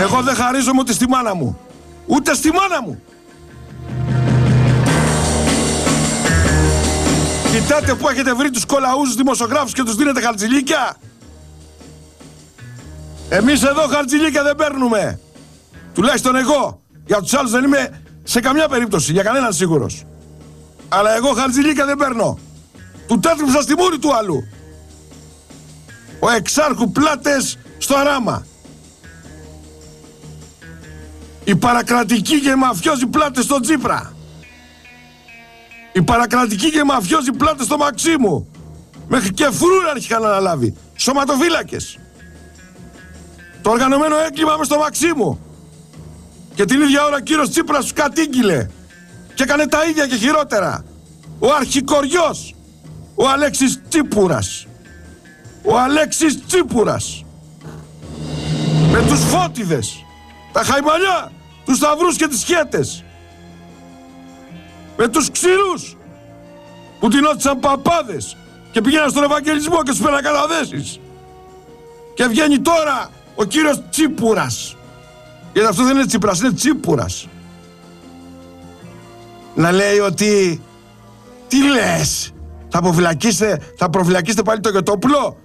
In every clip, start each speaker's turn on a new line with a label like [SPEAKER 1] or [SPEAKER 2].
[SPEAKER 1] Εγώ δεν χαρίζομαι ούτε στη μάνα μου. Ούτε στη μάνα μου. Κοιτάτε που έχετε βρει τους κολαούς δημοσιογράφους και τους δίνετε χαρτζηλίκια. Εμείς εδώ χαρτζηλίκια δεν παίρνουμε. Τουλάχιστον εγώ. Για τους άλλους δεν είμαι σε καμιά περίπτωση, για κανέναν σίγουρος. Αλλά εγώ χαρτζηλίκια δεν παίρνω. Του τέτριψα στη μούρη του άλλου. Ο εξάρχου πλάτες στο αράμα. Οι παρακρατικοί και οι μαφιόζοι πλάτες στο Τσίπρα. Οι παρακρατικοί και οι μαφιόζοι πλάτες στο Μαξίμου. Μέχρι και φρούρα είχαν αναλάβει. Σωματοφύλακες. Το οργανωμένο έγκλημα μες στο Μαξίμου. Και την ίδια ώρα ο κύριος Τσίπρας τους κατήγγειλε. Και έκανε τα ίδια και χειρότερα. Ο αρχικοριός. Ο Αλέξης Τσίπουρας. Ο Αλέξης Τσίπουρας. Με τους φώτιδες. Τα χαϊμαλιά. Τους σταυρούς και τις χέτες. Με τους ξηρούς. Που τεινόντουσαν παπάδες. Και πήγαιναν στον Ευαγγελισμό και τους πέραν καταδέσεις. Και βγαίνει τώρα ο κύριος Τσίπουρας. Γιατί αυτό δεν είναι Τσίπρας, είναι Τσίπουρας. Να λέει ότι... Τι λες, θα προφυλακίσετε πάλι το Γετόπουλο.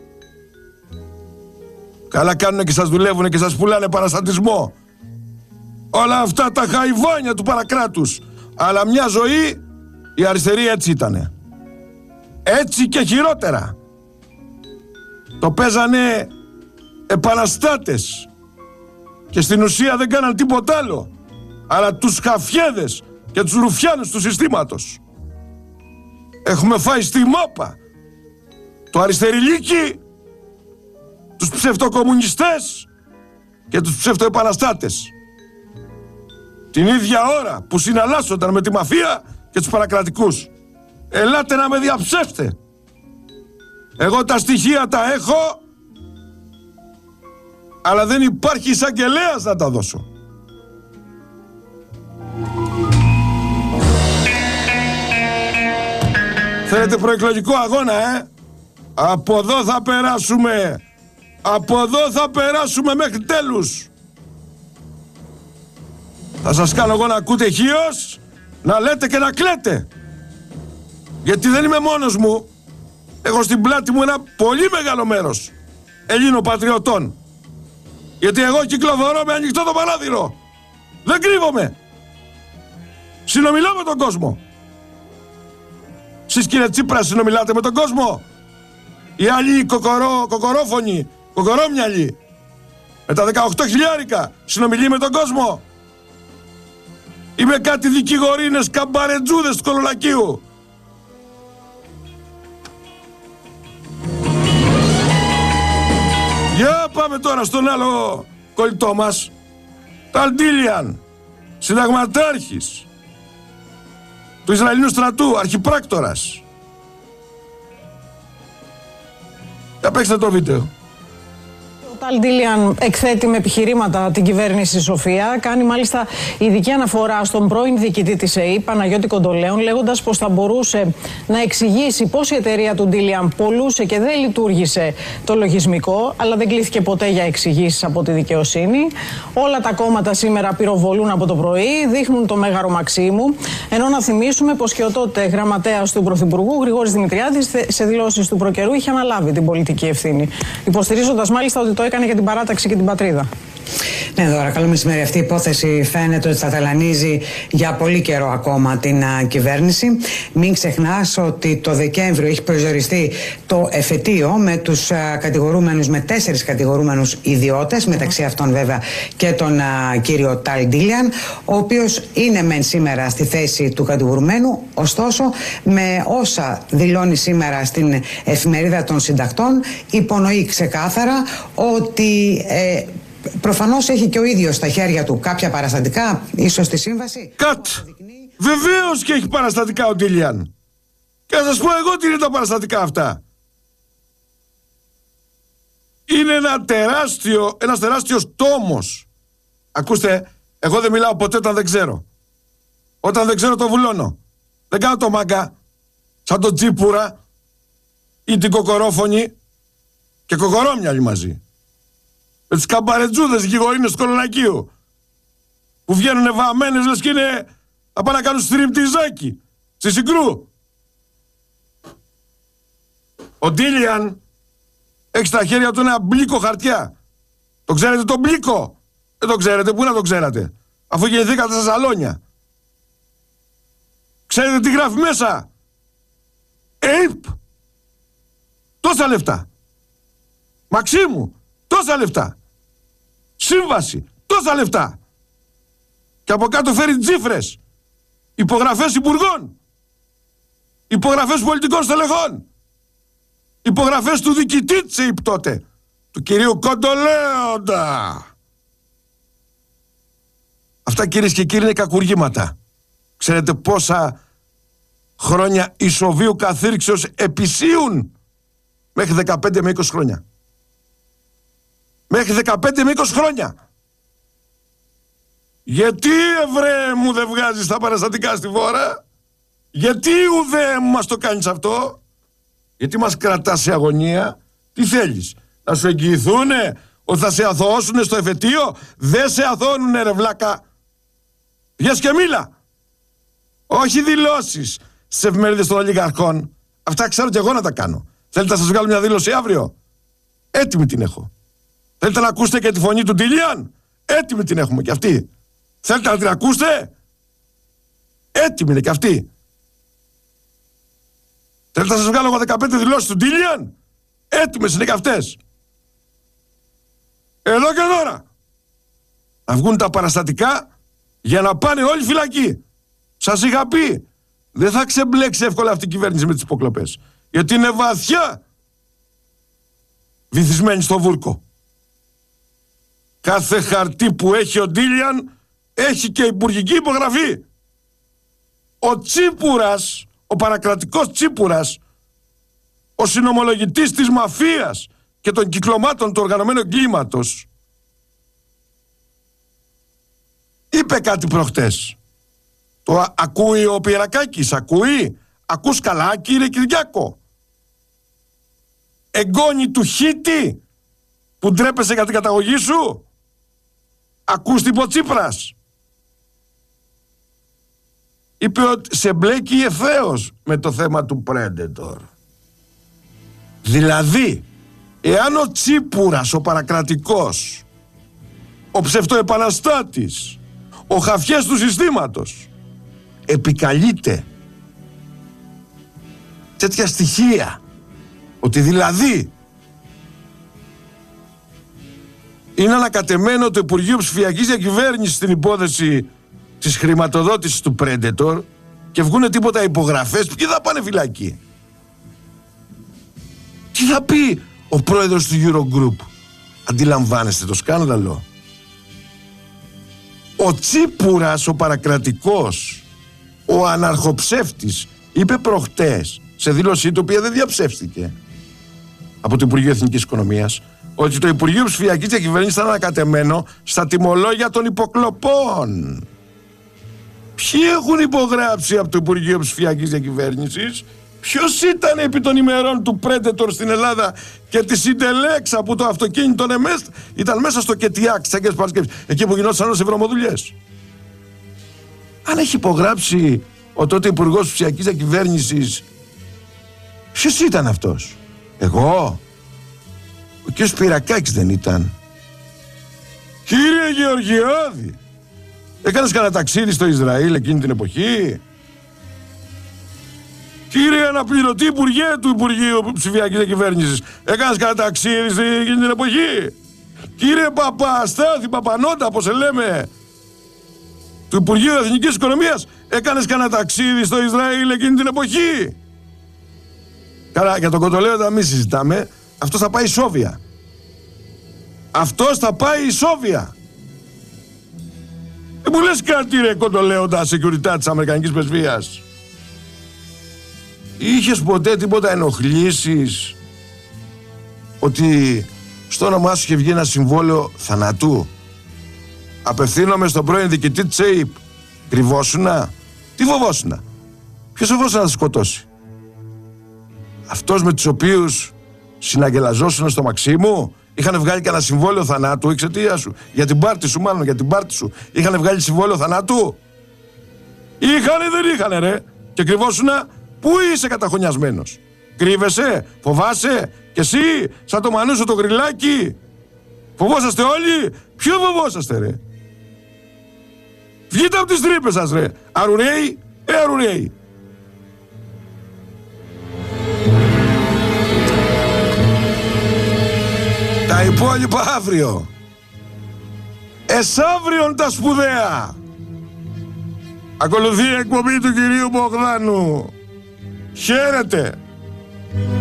[SPEAKER 1] Καλά κάνουνε και σας δουλεύουνε και σας πουλάνε παραστατισμό. Όλα αυτά τα χαϊβάνια του παρακράτους. Αλλά μια ζωή η αριστερή έτσι ήτανε. Έτσι και χειρότερα. Το παίζανε επαναστάτες. Και στην ουσία δεν κάναν τίποτα άλλο. Αλλά τους χαφιέδες και τους ρουφιάνους του συστήματος. Έχουμε φάει στη μάπα το αριστεριλίκι, τους ψευτοκομμουνιστές και τους ψευτοεπαναστάτες. Την ίδια ώρα που συναλλάσσονταν με τη μαφία και τους παρακρατικούς. Ελάτε να με διαψεύστε. Εγώ τα στοιχεία τα έχω, αλλά δεν υπάρχει εισαγγελέας να τα δώσω. Θέλετε προεκλογικό αγώνα, Από εδώ θα περάσουμε. Από εδώ θα περάσουμε μέχρι τέλους. Θα σας κάνω εγώ να ακούτε χίος, να λέτε και να κλαίτε. Γιατί δεν είμαι μόνος μου. Έχω στην πλάτη μου ένα πολύ μεγάλο μέρος Ελλήνων πατριωτών. Γιατί εγώ κυκλοφορώ με ανοιχτό το παράθυρο. Δεν κρύβομαι. Συνομιλώ με τον κόσμο. Εσείς κύριε Τσίπρα συνομιλάτε με τον κόσμο. Οι άλλοι κοκορόφωνοι, κοκορόμυαλοι με τα 18 χιλιάρικα συνομιλεί με τον κόσμο. Ή με κάτι δικηγορίνες καμπαρετζούδες του Κολολακίου. Για πάμε τώρα στον άλλο κολλητό μας. Ταλντίλιαν, συνταγματάρχης του Ισραηλινού στρατού, αρχιπράκτορας. Για παίξτε το βίντεο.
[SPEAKER 2] Ο Ταλντίλιαν εκθέτει με επιχειρήματα την κυβέρνηση Σοφία. Κάνει μάλιστα ειδική αναφορά στον πρώην διοικητή της ΕΕΠ, Παναγιώτη Κοντολέων, λέγοντας πως θα μπορούσε να εξηγήσει πως η εταιρεία του Ντίλιαν πολλούσε και δεν λειτουργήσε το λογισμικό, αλλά δεν κλήθηκε ποτέ για εξηγήσεις από τη δικαιοσύνη. Όλα τα κόμματα σήμερα πυροβολούν από το πρωί, δείχνουν το Μέγαρο Μαξίμου. Ενώ να θυμίσουμε πως και ο τότε γραμματέας του Πρωθυπουργού, Γρηγόρης Δημητριάδης, σε δηλώσεις του προκαιρού είχε αναλάβει την πολιτική ευθύνη. Υποστηρίζοντας μάλιστα ότι το έκανε για την παράταξη και την πατρίδα.
[SPEAKER 3] Ναι, Δώρα, καλό μεσημέρι. Αυτή η υπόθεση φαίνεται ότι θα ταλανίζει για πολύ καιρό ακόμα την κυβέρνηση. Μην ξεχνάς ότι το Δεκέμβριο έχει προσδιοριστεί το εφετείο με τους κατηγορούμενους, με 4 κατηγορούμενους ιδιώτες, μεταξύ αυτών βέβαια και τον κύριο Ταλντίλιαν, ο οποίος είναι μεν σήμερα στη θέση του κατηγορουμένου, ωστόσο με όσα δηλώνει σήμερα στην εφημερίδα των συντακτών, υπονοεί ξεκάθαρα ότι προφανώς έχει και ο ίδιος στα χέρια του κάποια παραστατικά, ίσως στη σύμβαση.
[SPEAKER 1] Βεβαίως και έχει παραστατικά ο Ντίλιαν. Και θα σας πω εγώ τι είναι τα παραστατικά αυτά. Είναι ένας τεράστιος τόμος. Ακούστε, εγώ δεν μιλάω ποτέ όταν δεν ξέρω. Όταν δεν ξέρω το βουλώνω. Δεν κάνω το μάγκα σαν τον Τσίπουρα ή την κοκορόφωνη και κοκορόμυαλοι μαζί. Με τις καμπαρετζούδες γηγορίνες του Κολονακίου. Που βγαίνουν βαμμένες λες και είναι να πάνε να κάνουν στριπτιζάκι. Στη Συγκρού. Ο Ντίλιαν έχει στα χέρια του ένα μπλίκο χαρτιά. Το ξέρετε το μπλίκο? Δεν το ξέρετε, πού να το ξέρατε? Αφού γεννηθήκατε στα σαλόνια. Ξέρετε τι γράφει μέσα? ΕΙΠ. Τόσα λεφτά. Μαξίμου. Τόσα λεφτά. Σύμβαση. Τόσα λεφτά. Και από κάτω φέρει τσίφρες. Υπογραφές υπουργών. Υπογραφές πολιτικών στελεχών. Υπογραφές του διοικητή της ΕΙΠ τότε. Του κυρίου Κοντολέοντα. Αυτά, κυρίες και κύριοι, είναι κακουργήματα. Ξέρετε πόσα χρόνια ισοβίου καθήρξεως επισύουν? Μέχρι 15 με 20 χρόνια. Μέχρι 15 με 20 χρόνια. Γιατί, ευρέ μου, δεν βγάζεις τα παραστατικά στη φόρα? Γιατί ουδέ μας το κάνεις αυτό? Γιατί μας κρατάς σε αγωνία? Τι θέλεις? Να σου εγγυηθούνε ότι θα σε αθωώσουνε στο εφετείο? Δεν σε αθώωνουνε, ρε βλάκα. Βγες και μίλα. Όχι δηλώσεις στις εφημερίδες των ολιγαρχών. Αυτά ξέρω και εγώ να τα κάνω. Θέλετε να σας βγάλω μια δήλωση αύριο? Έτοιμη την έχω. Θέλετε να ακούσετε και τη φωνή του Ντίλιαν? Έτοιμη την έχουμε κι αυτή. Θέλετε να την ακούσετε? Έτοιμη είναι κι αυτή. Θέλετε να σας βγάλω εγώ 15 δηλώσεις του Ντίλιαν? Έτοιμες είναι κι αυτές. Εδώ και τώρα. Να βγουν τα παραστατικά για να πάνε όλοι φυλακοί. Σας είχα πει, δεν θα ξεμπλέξει εύκολα αυτή η κυβέρνηση με τις υποκλοπές. Γιατί είναι βαθιά βυθισμένη στο βούρκο. Κάθε χαρτί που έχει ο Ντίλιαν έχει και υπουργική υπογραφή. Ο Τσίπουρας, ο παρακρατικός Τσίπουρας, ο συνομολογητής της μαφίας και των κυκλωμάτων του οργανωμένου εγκλήματος, είπε κάτι προχτές. Το ακούει ο Πιερακάκης? Ακούει? Ακούς καλά, κύριε Κυριάκο? Εγγόνι του Χίτη που ντρέπεσαι για την καταγωγή σου? Ακούς τι είπε ο Τσίπρας? Είπε ότι σε μπλέκει ευθέως με το θέμα του Predator. Δηλαδή, εάν ο Τσίπουρας, ο παρακρατικός, ο ψευτοεπαναστάτης, ο χαφιές του συστήματος, επικαλείται τέτοια στοιχεία, ότι δηλαδή είναι ανακατεμένο το Υπουργείο Ψηφιακής Διακυβέρνησης στην υπόθεση της χρηματοδότησης του Predator και βγούνε τίποτα υπογραφές, ποιοι θα πάνε φυλακή? Τι θα πει ο πρόεδρος του Eurogroup? Αντιλαμβάνεστε το σκάνδαλο? Ο Τσίπουρας, ο παρακρατικός, ο αναρχοψεύτης, είπε προχτές σε δήλωσή του, οποία δεν διαψεύστηκε από το Υπουργείο Εθνικής Οικονομίας, ότι το Υπουργείο Ψηφιακής Διακυβέρνησης ήταν ανακατεμένο στα τιμολόγια των υποκλοπών. Ποιοι έχουν υπογράψει από το Υπουργείο Ψηφιακής Διακυβέρνησης? Ποιος ήταν επί των ημερών του Predator στην Ελλάδα και τη συντελέξα που το αυτοκίνητο ήταν μέσα στο ΚΕΤΙΑΚ της Αγίας Παρασκευής, εκεί που γινόταν όλες οι ευρωμοδουλειές? Αν έχει υπογράψει ο τότε Υπουργός Ψηφιακής Διακυβέρνησης, ποιος ήταν αυτός? Εγώ? Ο κ. Σπυρακάκης δεν ήταν? Κύριε Γεωργιάδη, έκανες κανένα ταξίδι στο Ισραήλ εκείνη την εποχή? Κύριε αναπληρωτή Υπουργέ του Υπουργείου Ψηφιακής Διακυβέρνησης, έκανες κανένα ταξίδι εκείνη την εποχή? Κύριε Παπαστάθη, Παπανότα, όπως σε λέμε, του Υπουργείου Εθνικής Οικονομίας, έκανες κανένα ταξίδι στο Ισραήλ εκείνη την εποχή? Καλά, για τον Κοντολέοντα μη συζητάμε. Αυτός θα πάει Σόβια. Αυτός θα πάει Σόβια. Δεν μου λες κάτι, ρε Κοντολέοντα, security της Αμερικανικής Πρεσβείας? Είχες ποτέ τίποτα ενοχλήσεις ότι στο όνομά σου είχε βγει ένα συμβόλαιο θανατού? Απευθύνομαι στον πρώην διοικητή της ΕΙΠ. Κρυβόσουνα? Τι φοβόσουνα? Ποιος φοβόσουνα να σε σκοτώσει? Αυτός με τους οποίους συναγελαζόσουνα στο Μαξίμου? Είχαν βγάλει και ένα συμβόλαιο θανάτου εξαιτία σου. Για την πάρτι σου, μάλλον για την πάρτι σου. Είχαν βγάλει συμβόλαιο θανάτου. Είχανε, δεν είχανε, ρε. Και κρυβόσουνα, πού είσαι καταχωνιασμένος? Κρύβεσαι, φοβάσαι, κι εσύ, σαν το μανούσο το γρυλάκι. Φοβόσαστε όλοι, ποιο φοβόσαστε, ρε? Βγείτε από τις τρύπες σας, ρε. Αρουραίοι, αρουραίοι. Τα υπόλοιπα αύριο. Εσαύριον τα σπουδαία. Ακολουθεί η εκπομπή του κυρίου Μπογδάνου. Χαίρετε.